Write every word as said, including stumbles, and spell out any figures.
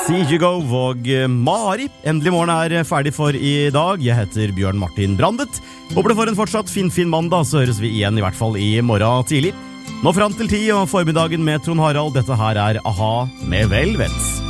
Sigegov og Mari. Endelig morgen er ferdig for i dag. Jeg heter Bjørn Martin Brandet. Håper du får en fortsatt fin, fin mandag, så høres vi igjen i hvert fall i morgen tidlig. Nå fram til ti og formiddagen med Trond Harald. Dette her er A-ha med Velvet.